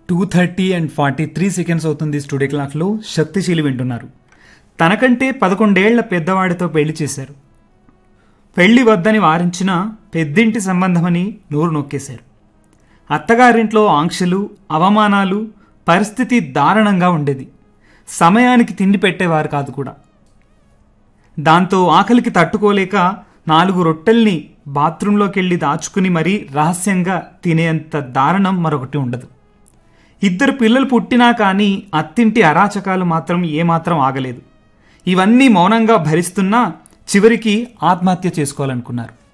2:30 and 43 seconds అవుతుంది studio క్లాక్లో. శక్తిశీలి వింటున్నారు. తనకంటే 11 ఏళ్ల పెద్దవాడితో పెళ్లి చేశారు. పెళ్లి వద్దని వారించిన పెద్దింటి సంబంధమని నోరు నొక్కేశారు. అత్తగారింట్లో ఆంక్షలు, అవమానాలు, పరిస్థితి దారుణంగా ఉండేది. సమయానికి తిండి పెట్టేవారు కాదు కూడా. దాంతో ఆకలికి తట్టుకోలేక 4 రొట్టెల్ని బాత్రూంలోకెళ్ళి దాచుకుని మరీ రహస్యంగా తినేంత దారుణం మరొకటి ఉండదు. 2 పిల్లలు పుట్టినా కానీ అత్తింటి అరాచకాలు మాత్రం ఏమాత్రం ఆగలేదు. ఇవన్నీ మౌనంగా భరిస్తున్నా చివరికి ఆత్మహత్య చేసుకోవాలనుకున్నారు.